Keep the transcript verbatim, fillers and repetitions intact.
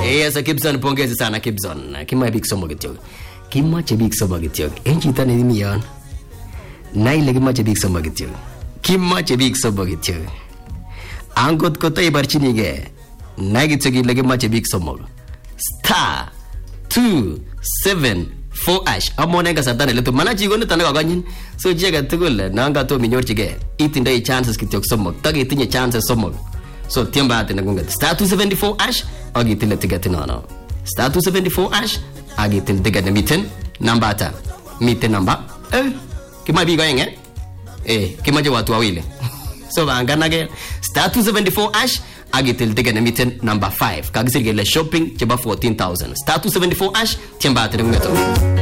Yes, Gibson, pongezi sana Gibson. Kimoe big somok kityo. Kimoche big somok kityo. En chito nemi yon. Nai ile kimoche big somok kityo. Kimoche big somok kityo. Angot koto ibarchinige. Nai kityo kile kimoche big somok. Star two seven four ash. Amone kasarta neletu. Mana chi konito nekakonyin. So chi age tugul nanga to minyorchige. Itindoi chances kityo somok. Takitinye chances somok. So tiemba ate nagunget. Star two seventy-four ash. Agitile ticket nono. Star two seventy-four ash. Agitil ticket miten. Namba ata. Miten namba. Eh. Kima bigo yenge. Eh. Kima je watu wawili. So banganage. Star two seventy-four ash. Agitil ticket miten number five. Kagisir gele shopping cheba fourteen thousand. Star two seventy-four ash. Tiemba ate nagunget.